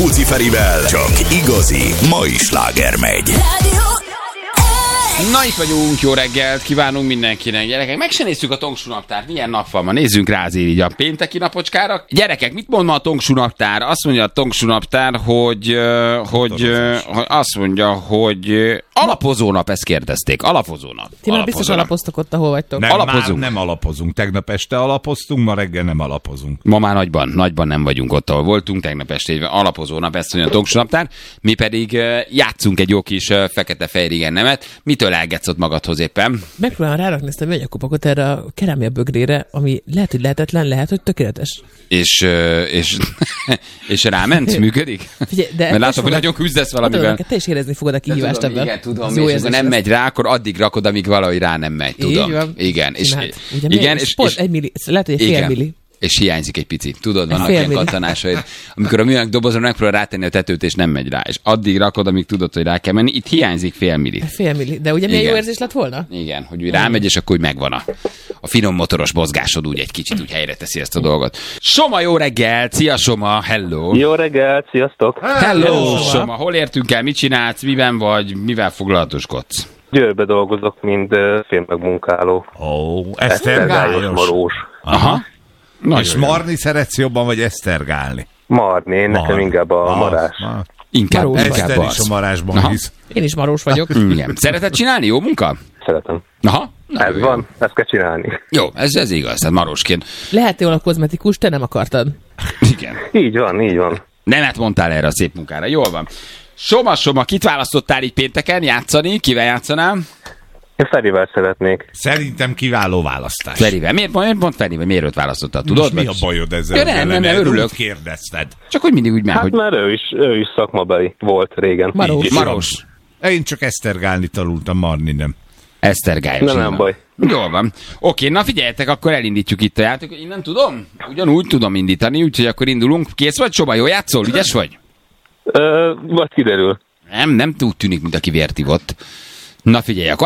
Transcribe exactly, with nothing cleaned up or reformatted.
Rákóczi Ferivel csak igazi mai sláger megy. Na itt vagyunk, jó reggelt kívánunk mindenkinek, gyerekek. Meg se néztük a Tongsu naptárt, milyen nap van ma, nézzünk rá azért így a pénteki napocskára. Gyerekek, mit mond ma a Tongsu naptár? Azt mondja a Tongsu naptár, hogy, hogy, hogy azt mondja, hogy alapozó nap, ezt kérdezték. Alapozó nap. Ti már biztos alapoztok ott, ahol vagytok. Nem, Alapozunk. már nem alapozunk. Tegnap este alapoztunk, ma reggel nem alapozunk. Ma már nagyban, nagyban nem vagyunk ott, ahol voltunk, tegnap este alapozó nap, ezt mondja a Tongsu naptár. Mi pedig uh, játszunk egy jó kis uh, fekete-fehér igen nemet. Mitől elgetsz ott magadhoz éppen? Megpróbálom rárakni ezt a műanyagkupakot erre a kerámia bögrére, ami lehet, hogy lehetetlen, lehet, hogy tökéletes. És, uh, és, és ráment? Működik? Figyelj, de mert látom, hogy nagyon küzdesz valamivel. Tudom, te is érezni fogod a kihívást ebben. Igen, tudom, és akkor nem megy rá, akkor addig rakod, amíg valahogy rá nem megy. Tudom. Igen, és, igen, és, pont és, egy milli, lehet, hogy egy fél milli. És hiányzik egy picit. Tudod, vannak fél ilyen milli. kattanásaid, amikor a műanyag dobozon megpróbál rátenni a tetőt, és nem megy rá. És addig rakod, amíg tudod, hogy rá kell menni. Itt hiányzik fél milli. Fél milli. De ugye milyen Igen. jó érzés lett volna? Igen, hogy úgy rámegy, és akkor úgy megvan a, a finom motoros mozgásod, úgy egy kicsit úgy helyre teszi ezt a dolgot. Soma, jó reggel! Szia, Soma! Hello! Jó reggelt, sziasztok! Hello, Soma! Hol értünk el? Mit csinálsz? Miben vagy? Mivel foglalatoskodsz? Győrbe dolgozok, mint uh, filmmegmunkáló. Ó, Esztergályos Esztergályos. Marós. Aha. Nagyon És jó. marni szeretsz jobban, vagy esztergálni? Marni, én nekem Mar. inkább a Ah, marás. ah. Inkább, Marós inkább Eszter is az. a marásban Aha. hisz. Én is marós vagyok. Igen. Szereted csinálni? Jó munka? Szeretem. Aha. Na, Ez jó. van, ezt kell csinálni. Jó, ez, ez igaz, tehát marosként. Lehet jól a kozmetikus, te nem akartad. Igen. Így van, így van. Nemet mondtál erre a szép munkára. Jól van. Soma, Soma, kit választottál így pénteken játszani? Kivel játszanál? Én Ferivel szeretnék. Szerintem kiváló választás. Ferivel. Miért, miért pont Ferivel? Miért őt választottad? Tudod? Most mi a Mert- bajod ezzel? Ja, nem, vele, nem, nem, mert örülök. úgy kérdezted. Csak hogy mindig úgy már, Hát hogy mert ő is, ő is szakmabeli volt régen. Marós. Így Maros. Én csak esztergálni tanultam, marni nem. Esztergályos. Nem, nem innen. baj. Jól van. Oké, na figyeljetek, akkor elindítjuk itt a játékot. Én nem tudom? Ugyanúgy tudom indítani, úgyhogy akkor indulunk. Kész vagy, Soma? Jól játszol? Ügyes vagy? Ö, vagy kiderül. Nem, nem úgy tűnik, mint aki vért ivott. Na figyelj, akkor